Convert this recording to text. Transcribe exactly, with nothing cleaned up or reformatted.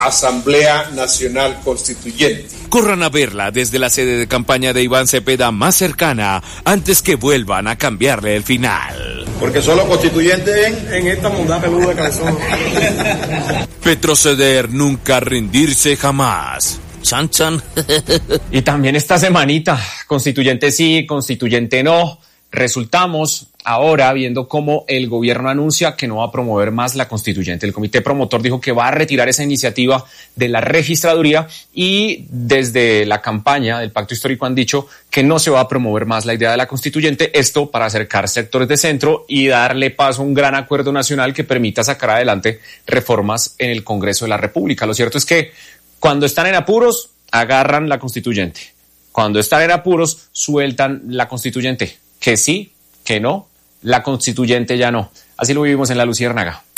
Asamblea Nacional Constituyente. Corran a verla desde la sede de campaña de Iván Cepeda más cercana antes que vuelvan a cambiarle el final. Porque solo constituyentes en, en esta mundana peluda de calzón. Retroceder, nunca rendirse jamás. Chan, chan. Y también esta semanita, constituyente sí, constituyente no. Resultamos ahora viendo cómo el gobierno anuncia que no va a promover más la constituyente. El comité promotor dijo que va a retirar esa iniciativa de la registraduría y desde la campaña del pacto histórico han dicho que no se va a promover más la idea de la constituyente, esto para acercar sectores de centro y darle paso a un gran acuerdo nacional que permita sacar adelante reformas en el Congreso de la República. Lo cierto es que cuando están en apuros, agarran la constituyente. Cuando están en apuros, sueltan la constituyente. Que sí, que no, la constituyente ya no. Así lo vivimos en La Luciérnaga.